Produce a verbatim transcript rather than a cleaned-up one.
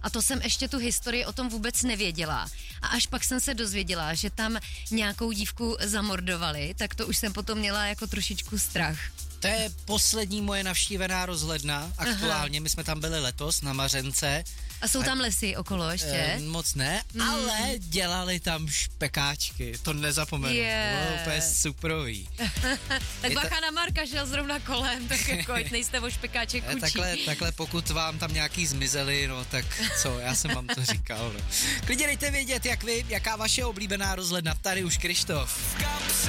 A to jsem ještě tu historii o tom vůbec nevěděla. A až pak jsem se dozvěděla, že tam nějakou dívku zamordovali, tak to už jsem potom měla jako trošičku strach. To je poslední moje navštívená rozhledna. Aktuálně, Aha. my jsme tam byli letos na Mařence. A jsou tam lesy okolo ještě? E, moc ne, mm. ale dělali tam špekáčky, to nezapomenu. Yeah. To bylo úplně superový. Tak Je bacha ta... na Marka, šel zrovna kolem, tak jako ať nejste o špekáček kučí. Takhle, takhle pokud vám tam nějaký zmizeli, no tak co, já jsem vám to říkal. No. Klidně dejte vědět, jak vy, jaká vaše oblíbená rozhledna, tady už Krištof.